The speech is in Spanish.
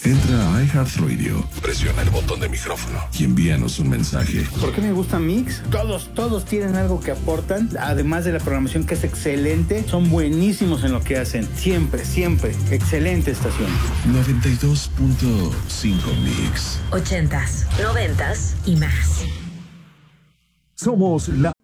Entra a iHeartRadio, presiona el botón de micrófono y envíanos un mensaje. ¿Por qué me gusta Mix? Todos tienen algo que aportan, además de la programación que es excelente, son buenísimos en lo que hacen. Siempre, excelente estación. 92.5 Mix. 80s, 90s y más. Somos la